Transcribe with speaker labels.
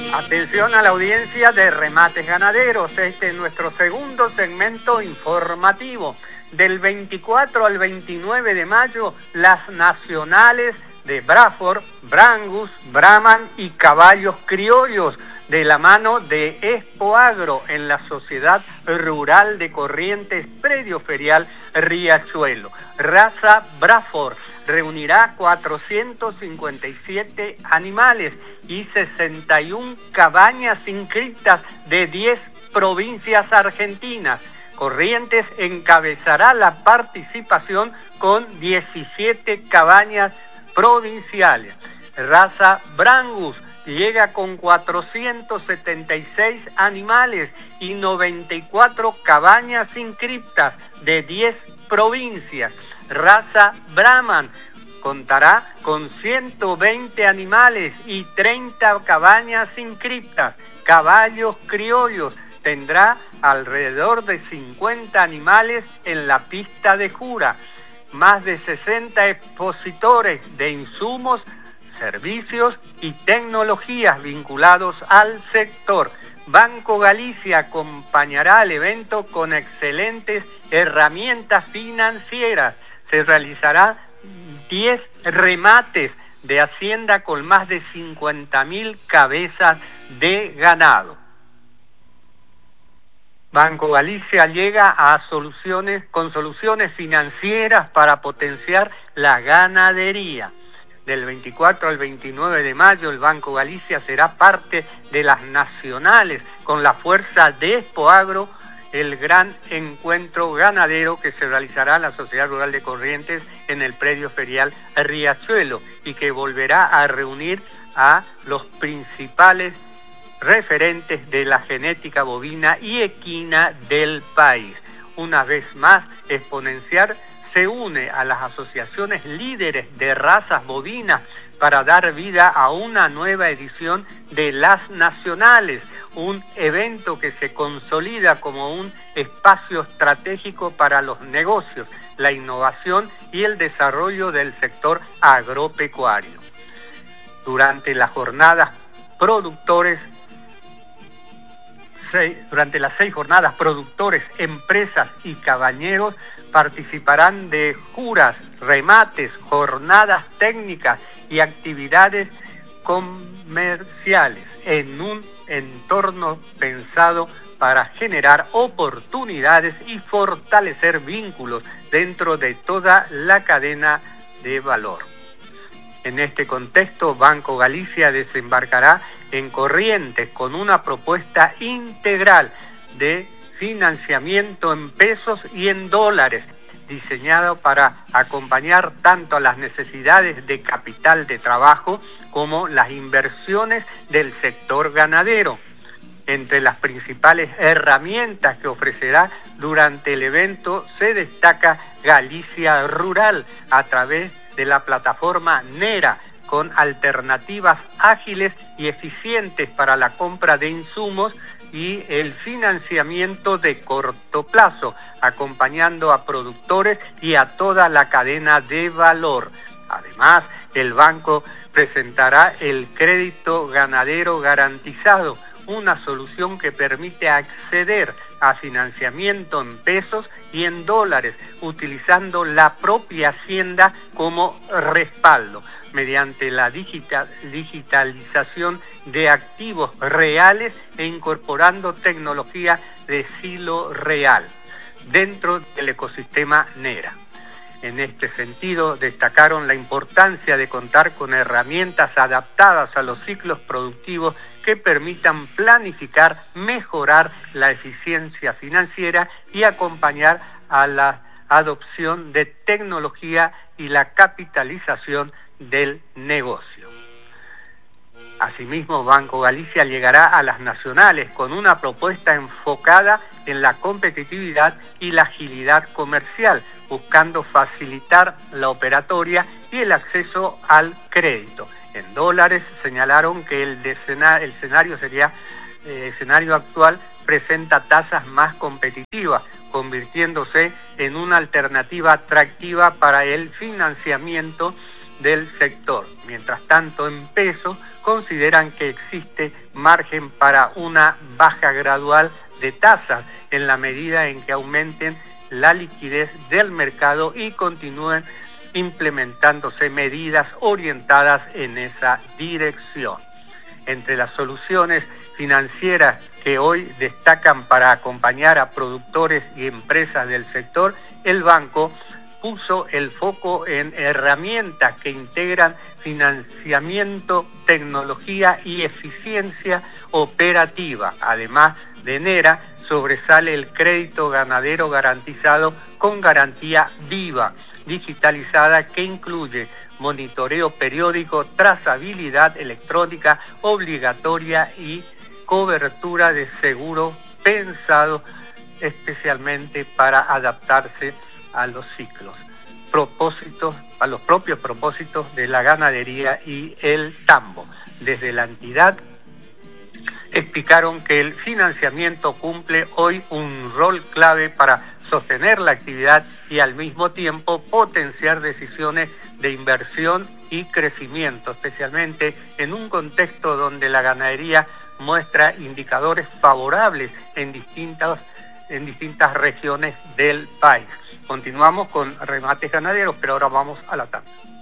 Speaker 1: Atención a la audiencia de Remates Ganaderos, este es nuestro segundo segmento informativo. Del 24 al 29 de mayo, las nacionales de Braford, Brangus, Brahman y caballos criollos, de la mano de Expoagro en la Sociedad Rural de Corrientes, predio ferial Riachuelo. Raza Braford reunirá 457 animales y 61 cabañas inscritas de 10 provincias argentinas. Corrientes encabezará la participación con 17 cabañas provinciales. Raza Brangus llega con 476 animales y 94 cabañas inscritas de 10 provincias. Raza Brahman contará con 120 animales y 30 cabañas inscritas. Caballos criollos tendrá alrededor de 50 animales en la pista de jura. Más de 60 expositores de insumos, servicios y tecnologías vinculados al sector. Banco Galicia acompañará al evento con excelentes herramientas financieras. Se realizará 10 remates de hacienda con más de 50.000 cabezas de ganado. Banco Galicia llega con soluciones financieras para potenciar la ganadería. Del 24 al 29 de mayo, el Banco Galicia será parte de las nacionales con la fuerza de Expoagro, el gran encuentro ganadero que se realizará en la Sociedad Rural de Corrientes en el predio ferial Riachuelo y que volverá a reunir a los principales referentes de la genética bovina y equina del país. Una vez más, Exponenciar se une a las asociaciones líderes de razas bovinas para dar vida a una nueva edición de las nacionales, un evento que se consolida como un espacio estratégico para los negocios, la innovación y el desarrollo del sector agropecuario. Durante las seis jornadas, productores, empresas y cabañeros participarán de juras, remates, jornadas técnicas y actividades comerciales en un entorno pensado para generar oportunidades y fortalecer vínculos dentro de toda la cadena de valor. En este contexto, Banco Galicia desembarcará en Corrientes con una propuesta integral de financiamiento en pesos y en dólares, diseñado para acompañar tanto a las necesidades de capital de trabajo como las inversiones del sector ganadero. Entre las principales herramientas que ofrecerá durante el evento se destaca Galicia Rural a través de la plataforma NERA, con alternativas ágiles y eficientes para la compra de insumos y el financiamiento de corto plazo, acompañando a productores y a toda la cadena de valor. Además, el banco presentará el crédito ganadero garantizado, una solución que permite acceder a financiamiento en pesos y en dólares, utilizando la propia hacienda como respaldo, mediante la digitalización de activos reales e incorporando tecnología de silo real dentro del ecosistema NERA. En este sentido, destacaron la importancia de contar con herramientas adaptadas a los ciclos productivos que permitan planificar, mejorar la eficiencia financiera y acompañar a la adopción de tecnología y la capitalización del negocio. Asimismo, Banco Galicia llegará a las nacionales con una propuesta enfocada en la competitividad y la agilidad comercial, buscando facilitar la operatoria y el acceso al crédito. En dólares señalaron que el escenario actual presenta tasas más competitivas, convirtiéndose en una alternativa atractiva para el financiamiento del sector. Mientras tanto, en pesos, consideran que existe margen para una baja gradual de tasas en la medida en que aumenten la liquidez del mercado y continúen implementándose medidas orientadas en esa dirección. Entre las soluciones financieras que hoy destacan para acompañar a productores y empresas del sector, el banco puso el foco en herramientas que integran financiamiento, tecnología y eficiencia operativa. Además de Nera, sobresale el crédito ganadero garantizado con garantía viva, digitalizada, que incluye monitoreo periódico, trazabilidad electrónica obligatoria y cobertura de seguro pensado especialmente para adaptarse a los ciclos, a los propios propósitos de la ganadería y el tambo. Desde la entidad explicaron que el financiamiento cumple hoy un rol clave para sostener la actividad y al mismo tiempo potenciar decisiones de inversión y crecimiento, especialmente en un contexto donde la ganadería muestra indicadores favorables en distintas regiones del país. Continuamos con remates ganaderos, pero ahora vamos a la tanda.